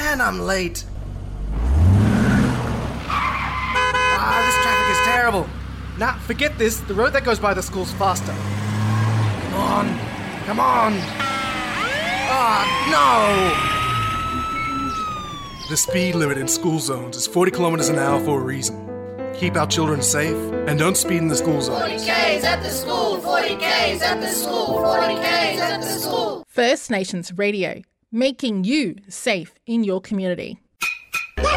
Man, I'm late. This traffic is terrible. Nah, forget this. The road that goes by the school's faster. Come on. No! The speed limit in school zones is 40 kilometers an hour for a reason. Keep our children safe and don't speed in the school zones. 40 Ks at the school, 40 Ks at the school, 40 Ks at the school. First Nations Radio, making you safe in your community.